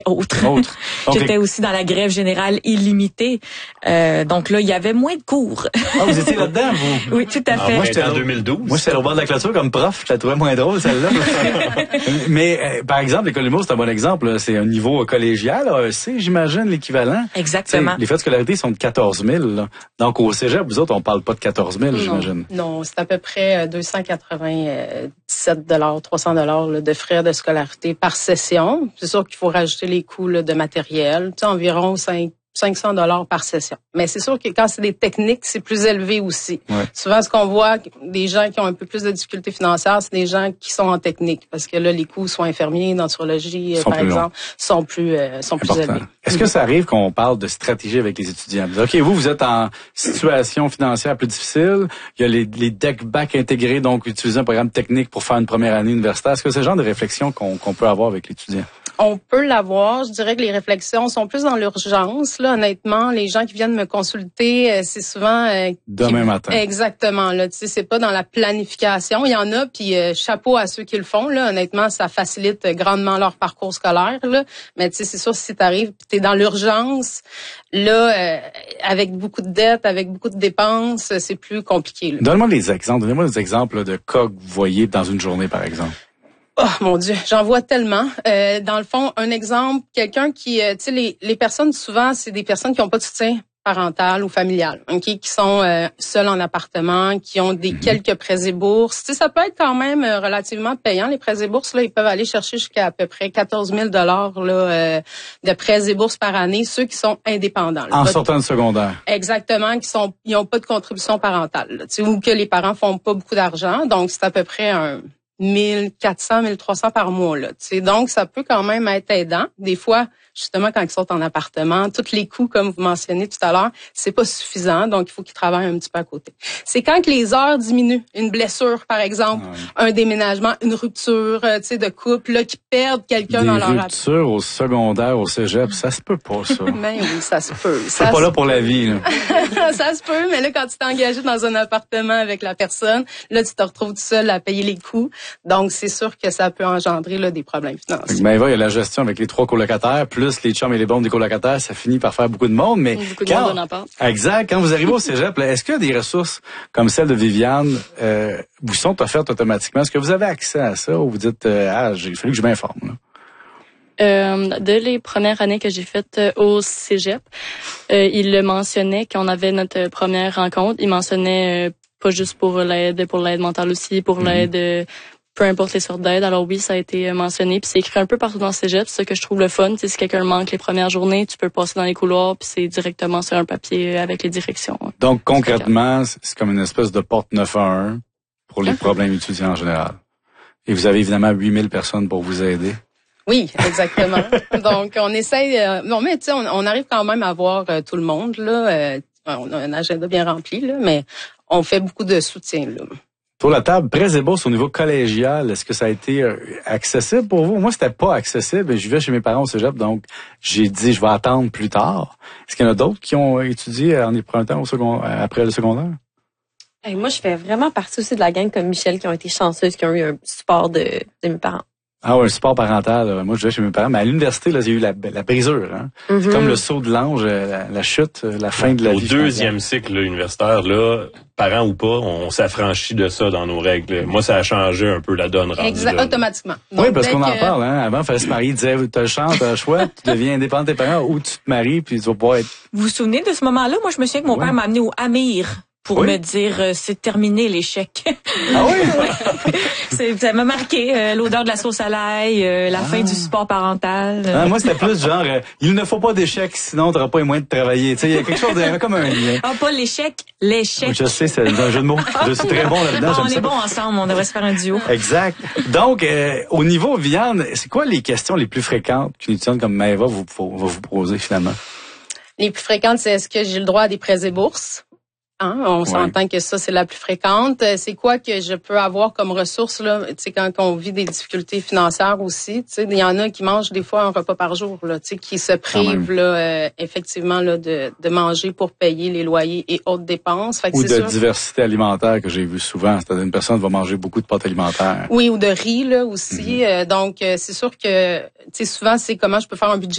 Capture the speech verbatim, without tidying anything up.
autre. Autre. Okay. J'étais aussi dans la grève générale illimitée. Euh, donc là, il y avait moins de cours. Ah, vous étiez là-dedans, vous? Oui, tout à fait. Ah, moi, j'étais en deux mille douze. Moi, j'étais au bord de la clôture comme prof. Je la trouvais moins drôle, celle-là. Mais, euh, par exemple, l'école d'humour, c'est un bon exemple. Là. C'est un niveau collégial, A E C, j'imagine, l'équivalent. Exactement. T'sais, les frais de scolarité sont de quatorze mille. Là. Donc, au cégep, vous autres, on parle pas de quatorze mille, j'imagine. Non, c'est à peu près deux cent quatre-vingt-dix-sept dollars, trois cents dollars de frais de scolarité par session. C'est sûr qu'il faut rajouter les coûts là, de matériel, tu sais, environ cinq cents dollars par session. Mais c'est sûr que quand c'est des techniques, c'est plus élevé aussi. Ouais. Souvent, ce qu'on voit, des gens qui ont un peu plus de difficultés financières, c'est des gens qui sont en technique. Parce que là, les coûts soins infirmiers, denturologie, par exemple, sont plus, euh, sont plus élevés. Est-ce que ça arrive qu'on parle de stratégie avec les étudiants? OK, vous, vous êtes en situation financière plus difficile. Il y a les, les deck back intégrés, donc utiliser un programme technique pour faire une première année universitaire. Est-ce que c'est le genre de réflexion qu'on, qu'on peut avoir avec l'étudiant? On peut l'avoir. Je dirais que les réflexions sont plus dans l'urgence. Là, honnêtement, les gens qui viennent me consulter, c'est souvent euh, demain qui... matin. Exactement. Là, tu sais, c'est pas dans la planification. Il y en a, puis euh, chapeau à ceux qui le font. Là, honnêtement, ça facilite grandement leur parcours scolaire. Là, mais tu sais, c'est sûr si t'arrives, puis t'es dans l'urgence, là, euh, avec beaucoup de dettes, avec beaucoup de dépenses, c'est plus compliqué. Donne-moi des exemples. Donnez-moi des exemples là, de cas que vous voyez dans une journée, par exemple. Oh mon Dieu, j'en vois tellement. Euh, dans le fond, un exemple, quelqu'un qui, euh, tu sais, les, les personnes souvent, c'est des personnes qui n'ont pas de soutien parental ou familial, ok, qui sont euh, seuls en appartement, qui ont des mm-hmm. quelques prêts et bourses. Tu sais, ça peut être quand même euh, relativement payant les prêts et bourses. Là, ils peuvent aller chercher jusqu'à à peu près quatorze mille dollars là euh, de prêts et bourses par année. Ceux qui sont indépendants. Là, en sortant de secondaire. Exactement, qui sont, ils n'ont pas de contribution parentale. Là, tu sais, ou que les parents font pas beaucoup d'argent. Donc c'est à peu près un mille quatre cents, mille trois cents par mois, là. Tu sais, donc, ça peut quand même être aidant. Des fois, justement, quand ils sont en appartement, tous les coûts, comme vous mentionnez tout à l'heure, c'est pas suffisant. Donc, il faut qu'ils travaillent un petit peu à côté. C'est quand que les heures diminuent. Une blessure, par exemple, ah oui. un déménagement, une rupture, tu sais, de couple, là, qui perdent quelqu'un des dans leur... Des ruptures au secondaire, au cégep, ça se peut pas, ça. Mais oui, ça se peut. C'est pas là pour la vie, là. Ça se peut, mais là, quand tu t'es engagé dans un appartement avec la personne, là, tu te retrouves tout seul à payer les coûts. Donc, c'est sûr que ça peut engendrer là, des problèmes financiers. Mais il y a la gestion avec les trois colocataires, plus les chums et les bombes des colocataires, ça finit par faire beaucoup de monde. Mais beaucoup quand, de monde en appart. Exact. Quand vous arrivez au cégep, là, est-ce que des ressources comme celle de Viviane euh, vous sont offertes automatiquement? Est-ce que vous avez accès à ça ou vous dites euh, ah, j'ai fallu que je m'informe là? Euh, dès les premières années que j'ai faites euh, au cégep, euh, il le mentionnait quand on avait notre première rencontre. Il mentionnait euh, pas juste pour l'aide, pour l'aide mentale aussi, pour mm-hmm. l'aide, euh, peu importe les sortes d'aide. Alors oui, ça a été mentionné, puis c'est écrit un peu partout dans le cégep. C'est ça que je trouve le fun. T'sais, si quelqu'un manque les premières journées, tu peux passer dans les couloirs, puis c'est directement sur un papier avec les directions. Donc concrètement, c'est comme une espèce de porte neuf un un pour les problèmes étudiants en général. Et vous avez évidemment huit mille personnes pour vous aider. Oui, exactement. Donc, on essaye... Euh, non, mais tu sais, on, on arrive quand même à voir euh, tout le monde, là. Euh, on a un agenda bien rempli, là, mais on fait beaucoup de soutien, là. Pour la table, prêts et bourses au niveau collégial, est-ce que ça a été euh, accessible pour vous? Moi, c'était pas accessible. Je vivais chez mes parents au cégep, donc j'ai dit, je vais attendre plus tard. Est-ce qu'il y en a d'autres qui ont étudié en épreutant au second, après le secondaire? Hey, moi, je fais vraiment partie aussi de la gang comme Michel qui ont été chanceuses, qui ont eu un support de, de mes parents. Ah ouais, un support parental. Là. Moi, je vais chez mes parents, mais à l'université, là, j'ai eu la, la brisure. Hein. Mm-hmm. C'est comme le saut de l'ange, la, la chute, la fin de la Au vie. Au deuxième cycle là, universitaire, là, parents ou pas, on s'affranchit de ça dans nos règles. Moi, ça a changé un peu la donne. Exact, là. Automatiquement. Donc, oui, parce qu'on que... en parle. Hein. Avant, il fallait se marier. Il disait, tu as le chance, tu as le choix, tu deviens indépendant de tes parents ou tu te maries, puis tu vas pas être... Vous vous souvenez de ce moment-là? Moi, je me souviens que mon ouais. père m'a amené au Amir. Pour oui. me dire, euh, c'est terminé l'échec. Ah oui? c'est, ça m'a marqué, euh, l'odeur de la sauce à l'ail, euh, la ah. fin du support parental. Ah, moi, c'était plus genre, euh, il ne faut pas d'échec, sinon tu n'auras pas les moyens de travailler. Tu sais, il y a quelque chose de comme un lien. Ah, pas l'échec, l'échec. Je sais, c'est un jeu de mots. Je suis très bon là-dedans. Ah, on est ça. bons ensemble, on devrait se faire un duo. Exact. Donc, euh, au niveau Viviane, c'est quoi les questions les plus fréquentes qu'une étudiante comme Maëva vous, va vous poser finalement? Les plus fréquentes, c'est est-ce que j'ai le droit à des prêts et bourses? Hein, on ouais. s'entend que ça, c'est la plus fréquente. C'est quoi que je peux avoir comme ressources, là, tu sais, quand on vit des difficultés financières aussi, tu sais, il y en a qui mangent des fois un repas par jour, là, tu sais, qui se privent, là, euh, effectivement, là, de, de manger pour payer les loyers et autres dépenses. Fait que ou c'est de sûr. Diversité alimentaire que j'ai vu souvent. C'est-à-dire une personne va manger beaucoup de pâtes alimentaires. Oui, ou de riz, là, aussi. Mm-hmm. Euh, donc, euh, c'est sûr que, tu sais, souvent, c'est comment je peux faire un budget